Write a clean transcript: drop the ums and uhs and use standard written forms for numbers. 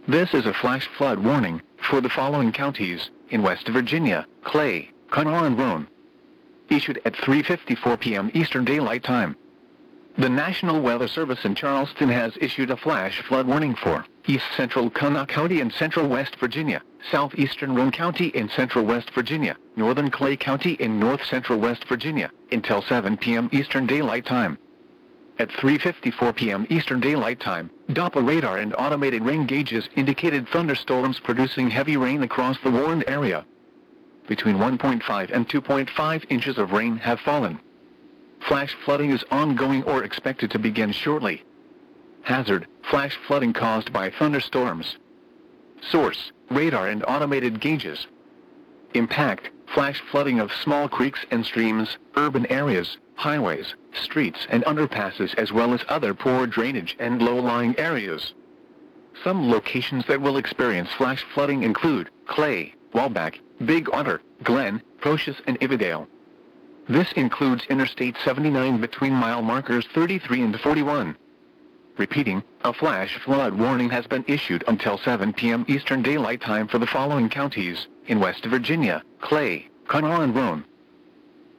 This is a flash flood warning for the following counties in West Virginia: Clay, Kanawha and Roane. Issued at 3:54 p.m. Eastern Daylight Time. The National Weather Service in Charleston has issued a flash flood warning for East Central Kanawha County in Central West Virginia, Southeastern Roane County in Central West Virginia, Northern Clay County in North Central West Virginia, until 7 p.m. Eastern Daylight Time. At 3:54 p.m. Eastern Daylight Time, Doppler radar and automated rain gauges indicated thunderstorms producing heavy rain across the warned area. Between 1.5 and 2.5 inches of rain have fallen. Flash flooding is ongoing or expected to begin shortly. Hazard: flash flooding caused by thunderstorms. Source: radar and automated gauges. Impact: flash flooding of small creeks and streams, urban areas, highways, streets and underpasses, as well as other poor drainage and low-lying areas. Some locations that will experience flash flooding include Clay, Walbach, Big Otter, Glen, Pocious and Ivydale. This includes Interstate 79 between mile markers 33 and 41. Repeating, a flash flood warning has been issued until 7 p.m. Eastern Daylight Time for the following counties in West Virginia: Clay, Kanawha and Roane.